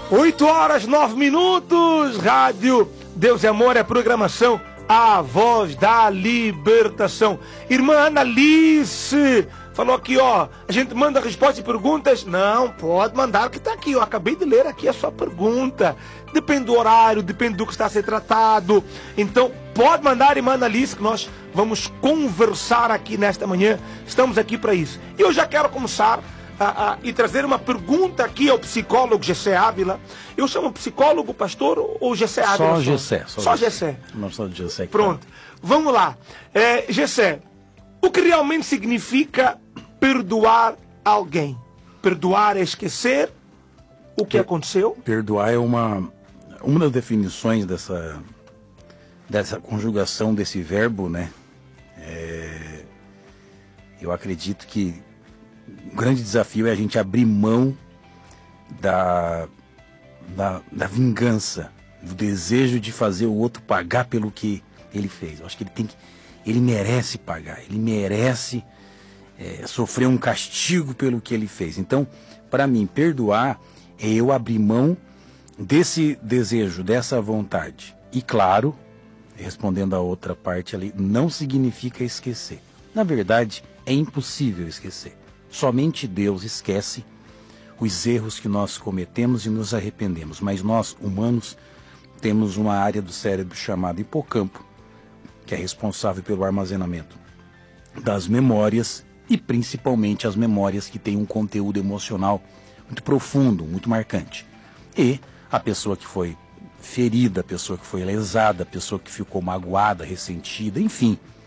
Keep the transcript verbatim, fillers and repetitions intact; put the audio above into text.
oito horas, nove minutos, Rádio Deus e Amor é a programação A Voz da Libertação. Irmã Analice falou aqui, ó, a gente manda respostas e perguntas? Não, pode mandar, que tá aqui, eu acabei de ler aqui a sua pergunta. Depende do horário, depende do que está a ser tratado. Então, pode mandar, irmã Analice, que nós vamos conversar aqui nesta manhã. Estamos aqui para isso. E eu já quero começar a, a, e trazer uma pergunta aqui ao psicólogo Gessé Ávila. Eu chamo psicólogo, pastor, ou Gessé Ávila? Só Gessé. Só, só Gessé. Não só Gessé. Pronto. Vamos lá. É, Gessé, o que realmente significa perdoar alguém? Perdoar é esquecer o que per aconteceu? Perdoar é uma, uma das definições dessa, dessa conjugação desse verbo, né? É, eu acredito que o grande desafio é a gente abrir mão da, da, da vingança, do desejo de fazer o outro pagar pelo que ele fez. Eu acho que ele tem que, ele merece pagar, ele merece é, sofrer um castigo pelo que ele fez. Então, para mim, perdoar é eu abrir mão desse desejo, dessa vontade. E claro, respondendo a outra parte ali, não significa esquecer. Na verdade, é impossível esquecer. Somente Deus esquece os erros que nós cometemos e nos arrependemos. Mas nós, humanos, temos uma área do cérebro chamada hipocampo, que é responsável pelo armazenamento das memórias e principalmente as memórias que têm um conteúdo emocional muito profundo, muito marcante. E a pessoa que foi ferida, a pessoa que foi lesada, a pessoa que ficou magoada, ressentida, enfim,